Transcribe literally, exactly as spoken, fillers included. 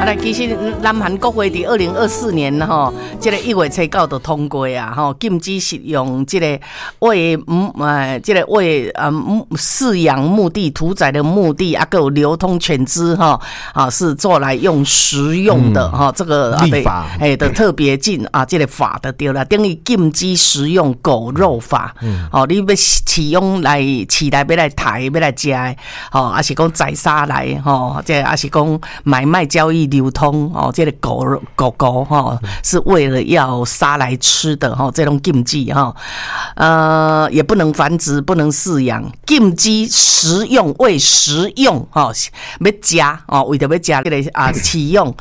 来，其实南韩国会伫二零二四年吼，这个一月七九就通过啊，吼，禁止食用这个为嗯呃，这个为呃饲养目的、屠宰的目的啊，还有流通犬只哈啊，是做来用食用的哈、嗯，这个立法哎的特别禁啊，这个法的对啦，等于禁止食用狗肉法，嗯，哦，你要饲用来饲来要来抬要来食的，哦，还是讲宰杀来吼，这还是讲买卖交易流通哦，这个狗狗狗哈是为了要杀来吃的哈，这种禁忌哈，呃，也不能繁殖，不能饲养，禁止食用为食用哈，要食哦，为着要食这个啊饲用